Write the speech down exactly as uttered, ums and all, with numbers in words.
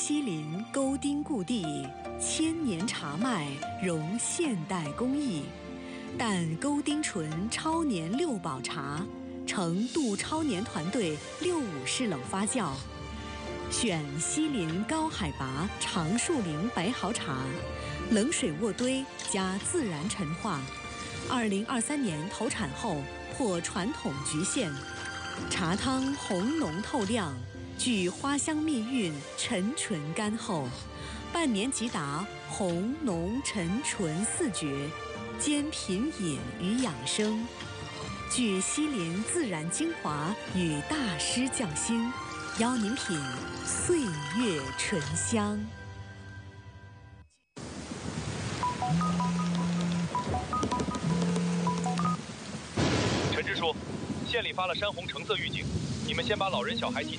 西林沟丁故地，千年茶脉融现代工艺，但沟丁醇超年六保茶，呈杜超年团队六五式冷发酵，选西林高海拔长树林白毫茶，冷水渥堆加自然陈化。二零二三年投产后破传统局限，茶汤红浓透亮，具花香蜜韵，沉醇甘厚，半年即达红浓沉醇四绝，兼品饮与养生，具西林自然精华与大师匠心，邀您品岁月醇香。 陈支书，县里发了山洪橙色预警，你们先把老人小孩提